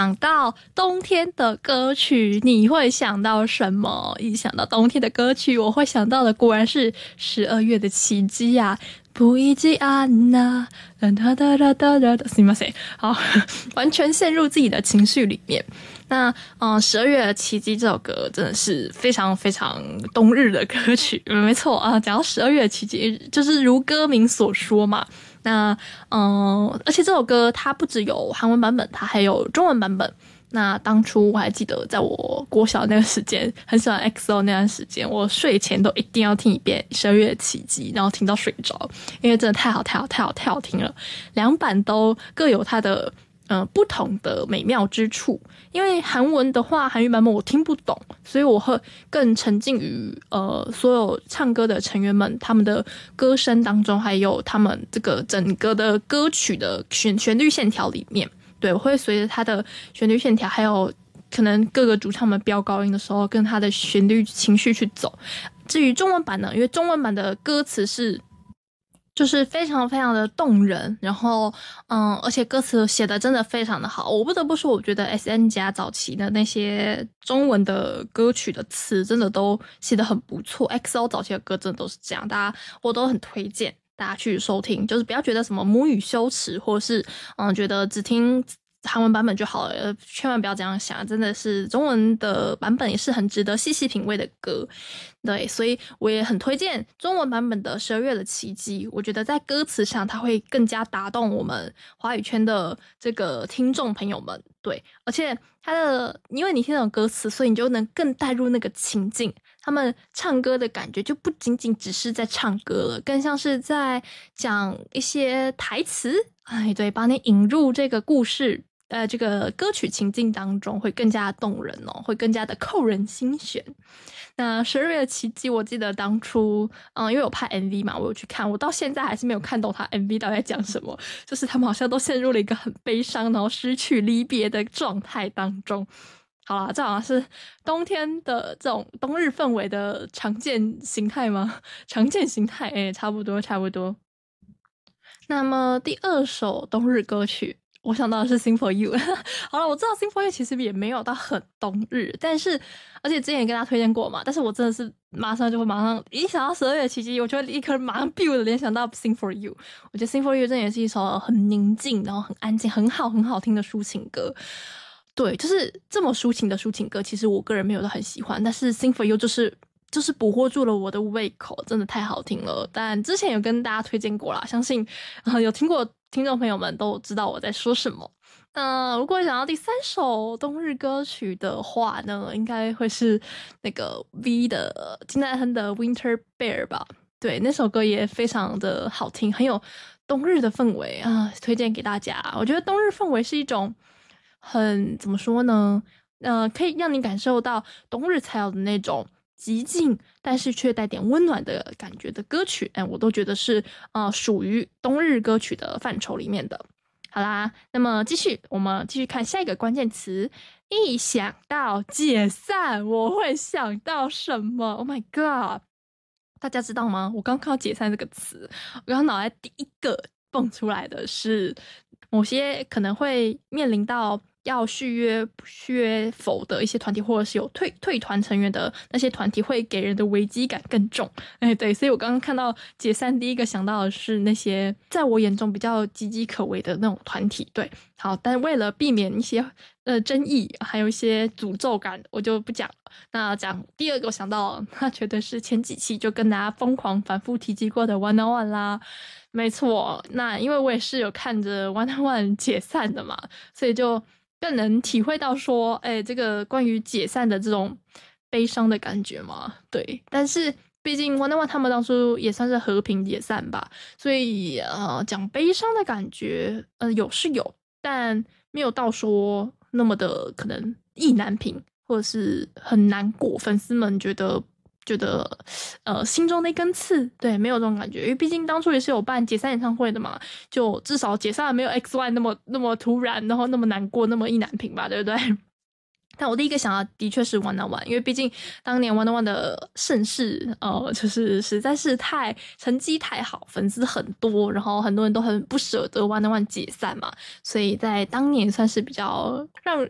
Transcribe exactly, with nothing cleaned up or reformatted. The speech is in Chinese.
想到冬天的歌曲，你会想到什么？一想到冬天的歌曲，我会想到的果然是十二月的奇迹呀、啊！不一季安娜，哒哒哒哒哒哒哒，すみません，好，完全陷入自己的情绪里面。那嗯，十二月的奇迹这首歌真的是非常非常冬日的歌曲，没错啊。讲到十二月的奇迹，就是如歌名所说嘛。那嗯，而且这首歌它不只有韩文版本，它还有中文版本。那当初我还记得，在我国小那个时间，很喜欢 X O 那段时间，我睡前都一定要听一遍《十二月的奇迹》，然后听到睡着，因为真的太好太好太好太好听了。两版都各有它的呃不同的美妙之处。因为韩文的话，韩语版本我听不懂，所以我会更沉浸于呃所有唱歌的成员们他们的歌声当中，还有他们这个整个的歌曲的旋旋律线条里面。对，我会随着它的旋律线条，还有可能各个主唱们飙高音的时候，跟它的旋律情绪去走。至于中文版呢，因为中文版的歌词是就是非常非常的动人，然后嗯，而且歌词写的真的非常的好。我不得不说，我觉得 S N 家早期的那些中文的歌曲的词真的都写得很不错。X O 早期的歌真的都是这样，大家我都很推荐大家去收听，就是不要觉得什么母语羞耻，或是嗯觉得只听韩文版本就好了，千万不要这样想，真的是中文的版本也是很值得细细品味的歌。对，所以我也很推荐中文版本的十二月的奇迹，我觉得在歌词上它会更加打动我们华语圈的这个听众朋友们。对，而且它的因为你听那种歌词，所以你就能更带入那个情境，他们唱歌的感觉就不仅仅只是在唱歌了，更像是在讲一些台词，哎，对，把你引入这个故事呃，这个歌曲情境当中，会更加动人哦，会更加的扣人心弦。那十二月的奇迹，我记得当初，嗯，因为我拍 M V 嘛，我有去看，我到现在还是没有看懂他 M V 到底在讲什么，就是他们好像都陷入了一个很悲伤，然后失去离别的状态当中。好啦，这好像是冬天的这种冬日氛围的常见形态吗？常见形态，诶、欸、差不多，差不多。那么第二首冬日歌曲，我想到的是 Sing for You 好了，我知道 Sing for You 其实也没有到很冬日，但是而且之前也跟大家推荐过嘛，但是我真的是马上就会马上一想到十二月奇迹，我就会立刻马上 biu 的联想到 Sing for You。 我觉得 Sing for You 真的也是一首很宁静然后很安静很好很好听的抒情歌。对，就是这么抒情的抒情歌，其实我个人没有都很喜欢，但是 Sing for You 就是就是捕获住了我的胃口，真的太好听了。但之前有跟大家推荐过啦，相信、呃、有听过听众朋友们都知道我在说什么。那、呃、如果想要第三首冬日歌曲的话呢，应该会是那个 V 的金泰亨的 Winter Bear 吧。对，那首歌也非常的好听，很有冬日的氛围啊，推荐给大家。我觉得冬日氛围是一种很怎么说呢，呃，可以让你感受到冬日才有的那种极静但是却带点温暖的感觉的歌曲，哎，我都觉得是呃属于冬日歌曲的范畴里面的。好啦，那么继续，我们继续看下一个关键词。一想到解散，我会想到什么 ？Oh my god！ 大家知道吗？我刚看到解散这个词，我刚刚脑袋第一个蹦出来的是某些可能会面临到要续约续约否的一些团体，或者是有退退团成员的那些团体，会给人的危机感更重。哎，对，所以我刚刚看到解散，第一个想到的是那些在我眼中比较岌岌可危的那种团体。对，好，但为了避免一些呃争议，还有一些诅咒感，我就不讲了。那讲第二个我想到，那绝对是前几期就跟大家疯狂反复提及过的 One on One 啦。没错，那因为我也是有看着 One on One 解散的嘛，所以就更能体会到说，哎，这个关于解散的这种悲伤的感觉嘛。对，但是毕竟 One on One 他们当初也算是和平解散吧，所以呃，讲悲伤的感觉，呃，有是有，但没有到说那么的可能意难平，或者是很难过，粉丝们觉得。觉得呃心中那根刺，对，没有这种感觉，因为毕竟当初也是有办解散演唱会的嘛，就至少解散没有 X Y 那么那么突然，然后那么难过，那么意难平吧，对不对？但我第一个想到的确是 One on One， 因为毕竟当年 One on One 的盛世，呃，就是实在是太成绩太好，粉丝很多，然后很多人都很不舍得 One on One 解散嘛，所以在当年算是比较让